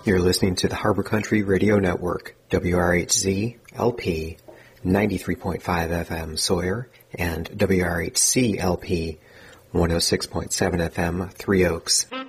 You're listening to the Harbor Country Radio Network, WRHZ LP 93.5 FM Sawyer and WRHC LP 106.7 FM Three Oaks.